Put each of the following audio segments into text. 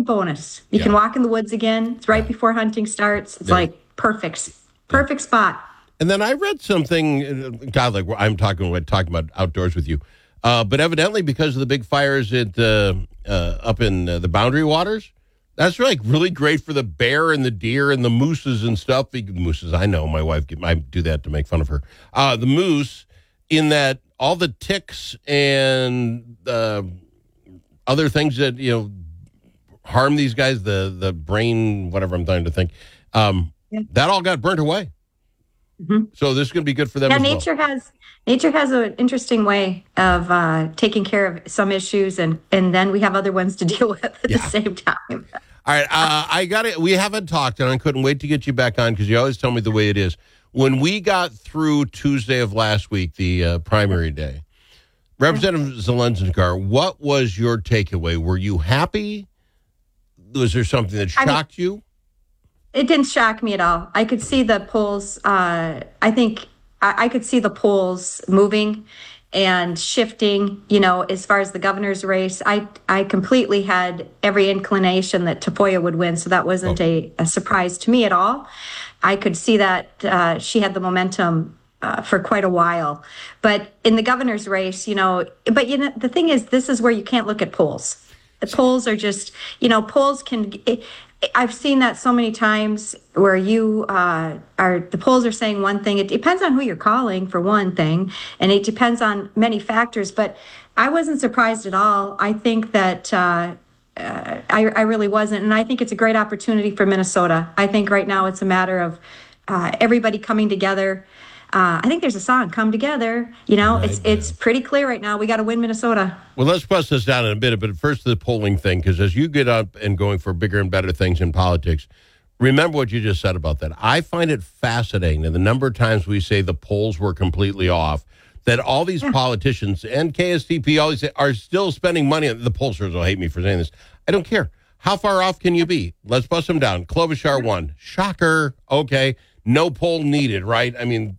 bonus. You can walk in the woods again. It's right before hunting starts. It's like perfect spot. And then I read something, God, like I'm talking about outdoors with you, but evidently because of the big fires up in the Boundary Waters, that's like really great for the bear and the deer and the mooses and stuff. Mooses, I know, my wife, I do that to make fun of her. The moose, in that all the ticks and other things that, harm these guys, the brain, whatever I'm trying to think, that all got burnt away. Mm-hmm. So this is going to be good for them as well. Nature has an interesting way of taking care of some issues, and then we have other ones to deal with at the same time. All right, I got it. We haven't talked, and I couldn't wait to get you back on because you always tell me the way it is. When we got through Tuesday of last week, the primary day, Representative Zelensky, what was your takeaway? Were you happy? Was there something that shocked you? It didn't shock me at all. I could see the polls. I think I could see the polls moving and shifting, as far as the governor's race. I completely had every inclination that Tafoya would win, so that wasn't a surprise to me at all. I could see that she had the momentum for quite a while. But in the governor's race, the thing is, this is where you can't look at polls. The polls are just, polls can... I've seen that so many times where the polls are saying one thing. It depends on who you're calling, for one thing, and it depends on many factors. But I wasn't surprised at all. I think that I really wasn't, and I think it's a great opportunity for Minnesota. I think right now it's a matter of everybody coming together. I think there's a song, "Come Together." It's pretty clear right now. We got to win Minnesota. Well, let's bust this down in a bit, but first the polling thing, because as you get up and going for bigger and better things in politics, remember what you just said about that. I find it fascinating, and the number of times we say the polls were completely off, that all these politicians and KSTP always say, are still spending money. The pollsters will hate me for saying this. I don't care. How far off can you be? Let's bust them down. Klobuchar won. Shocker. Okay. No poll needed, right? I mean...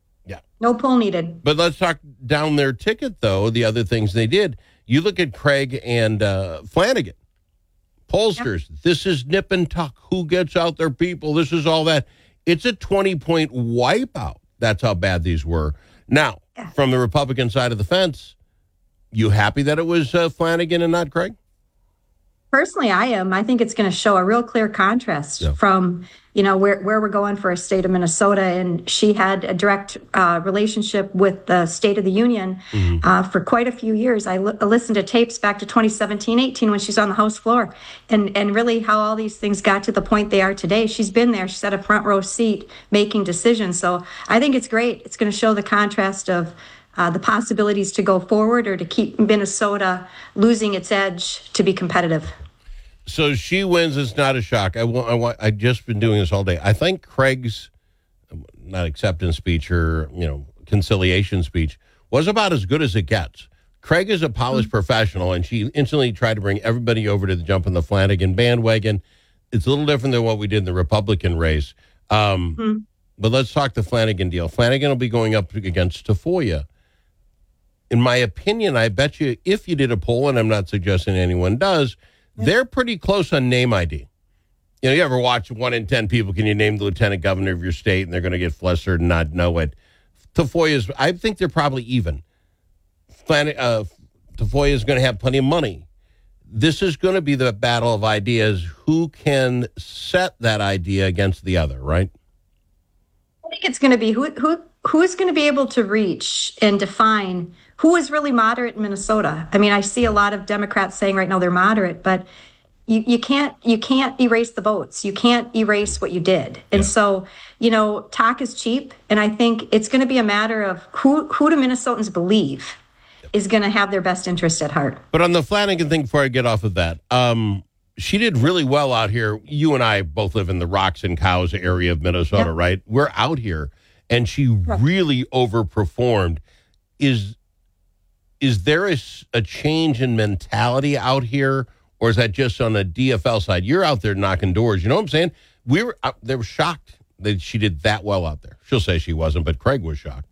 No poll needed. But let's talk down their ticket, though, the other things they did. You look at Craig and Flanagan. Pollsters, this is nip and tuck. Who gets out their people? This is all that. It's a 20-point wipeout. That's how bad these were. Now, from the Republican side of the fence, you happy that it was Flanagan and not Craig? Personally, I am. I think it's going to show a real clear contrast from, where we're going for a state of Minnesota. And she had a direct relationship with the State of the Union for quite a few years. I listened to tapes back to 2017-18 when she's on the House floor, and really how all these things got to the point they are today. She's been there. She's had a front row seat making decisions. So I think it's great. It's going to show the contrast of the possibilities to go forward or to keep Minnesota losing its edge to be competitive. So she wins. It's not a shock. I've just been doing this all day. I think Craig's not acceptance speech or conciliation speech was about as good as it gets. Craig is a polished professional, and she instantly tried to bring everybody over to the jump on the Flanagan bandwagon. It's a little different than what we did in the Republican race. But let's talk the Flanagan deal. Flanagan will be going up against Tafoya. In my opinion, I bet you if you did a poll, and I'm not suggesting anyone does, they're pretty close on name ID. You ever watch 1 in 10 people, can you name the lieutenant governor of your state, and they're going to get flustered and not know it. Tafoya's, I think they're probably even. Tafoya is going to have plenty of money. This is going to be the battle of ideas. Who can set that idea against the other, right? I think it's going to be who is going to be able to reach and define who is really moderate in Minnesota. I mean, I see a lot of Democrats saying right now they're moderate, but you can't erase the votes. You can't erase what you did. And so, talk is cheap. And I think it's going to be a matter of who do Minnesotans believe is going to have their best interest at heart. But on the Flanagan thing, before I get off of that, she did really well out here. You and I both live in the Rocks and Cows area of Minnesota, right? We're out here, and she really overperformed. Is there a change in mentality out here, or is that just on the DFL side? You're out there knocking doors. You know what I'm saying? They were shocked that she did that well out there. She'll say she wasn't, but Craig was shocked.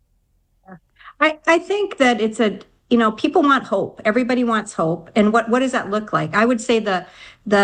I think that it's people want hope. Everybody wants hope. And what does that look like? I would say the